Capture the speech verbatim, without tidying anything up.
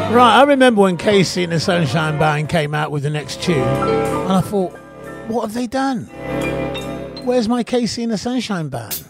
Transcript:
Right, I remember when Casey and the Sunshine Band came out with the next tune, and I thought, what have they done? Where's my Casey and the Sunshine Band?